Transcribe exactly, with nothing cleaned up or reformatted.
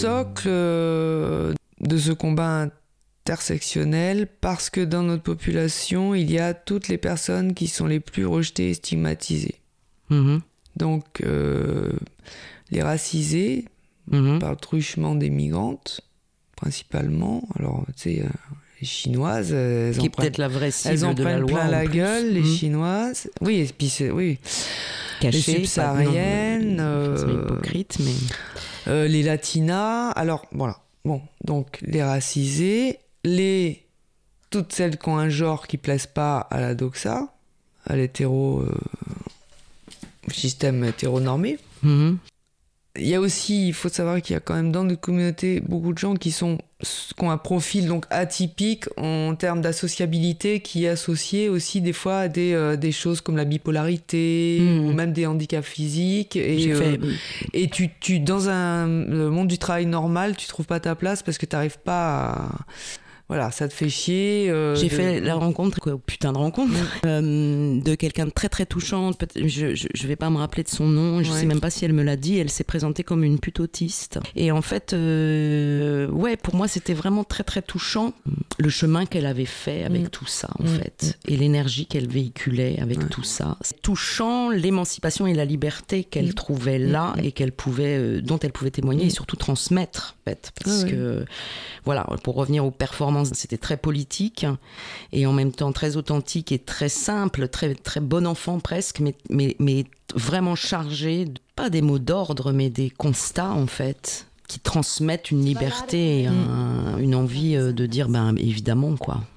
socle euh, de ce combat intersectionnel, parce que dans notre population, il y a toutes les personnes qui sont les plus rejetées et stigmatisées. Mmh. Donc, euh, les racisés, mmh. par le truchement des migrantes, principalement. Alors, tu sais, euh, les Chinoises, elles qui en est prennent, peut-être la vraie cible elles en de prennent la loi, plein la plus. gueule, les mmh. Chinoises. Oui, et puis c'est, oui. Cachées, les subsahariennes, pas, non, euh, c'est hypocrite, mais euh, les latinas. Alors, voilà. Bon, donc les racisés, les toutes celles qui ont un genre qui ne plaisent pas à la doxa, à l'hétéro, euh, système hétéronormé. Mm-hmm. Il y a aussi, il faut savoir qu'il y a quand même dans notre communauté beaucoup de gens qui, sont, qui ont un profil donc atypique en termes d'associabilité, qui est associé aussi des fois à des, euh, des choses comme la bipolarité mmh. ou même des handicaps physiques. Et, euh, fait... et tu, tu, dans un, le monde du travail normal, tu ne trouves pas ta place parce que tu n'arrives pas à... Voilà, ça te fait chier. Euh, J'ai de... fait la rencontre, quoi, putain de rencontre, euh, de quelqu'un de très très touchante. Je, je, je vais pas me rappeler de son nom, je ouais. sais même pas si elle me l'a dit. Elle s'est présentée comme une pute autiste. Et en fait, euh, ouais, pour moi, c'était vraiment très très touchant le chemin qu'elle avait fait avec mmh. tout ça, en mmh. fait, et l'énergie qu'elle véhiculait avec ouais. tout ça. C'est touchant l'émancipation et la liberté qu'elle mmh. trouvait là mmh. et qu'elle pouvait, euh, dont elle pouvait témoigner mmh. et surtout transmettre, en fait, parce ah, que oui. voilà, pour revenir aux performances. C'était très politique et en même temps très authentique et très simple, très, très bon enfant presque, mais, mais, mais vraiment chargé, pas des mots d'ordre, mais des constats en fait, qui transmettent une liberté et un, une envie de dire ben évidemment quoi.